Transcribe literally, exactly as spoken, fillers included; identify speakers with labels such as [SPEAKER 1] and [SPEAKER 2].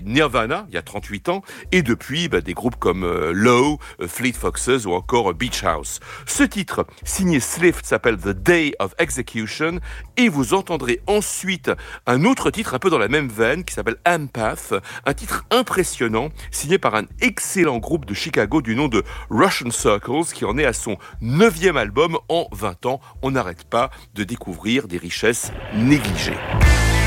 [SPEAKER 1] Nirvana, il y a trente-huit ans, et depuis bah, des groupes comme euh, Low, euh, Fleet Foxes ou encore euh, Beach House. Ce titre, signé Slift, s'appelle The Day of Execution, et vous entendrez ensuite un autre titre un peu dans la même veine qui s'appelle Empath, un titre impressionnant, signé par un excellent groupe de Chicago du nom de Russian Circles, qui en est à son neuvième album en vingt ans. On n'arrête pas de découvrir des richesses négligées.